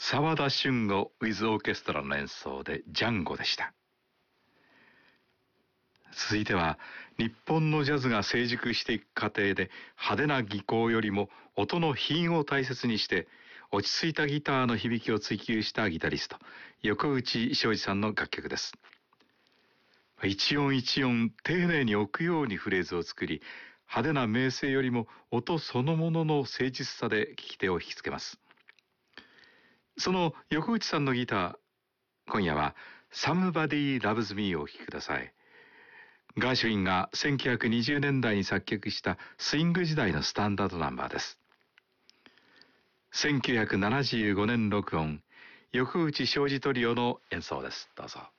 沢田俊吾ウィズオーケストラの演奏でジャンゴでした。続いては、日本のジャズが成熟していく過程で派手な技巧よりも音の品を大切にして落ち着いたギターの響きを追求したギタリスト横内昌司さんの楽曲です。一音一音丁寧に置くようにフレーズを作り、派手な名声よりも音そのものの誠実さで聴き手を引きつけます。その横内さんのギター、今夜は Somebody Loves Me をお聴きください。ガーシュウィンが1920年代に作曲したスイング時代のスタンダードナンバーです。1975年録音、横内昌司トリオの演奏です。どうぞ。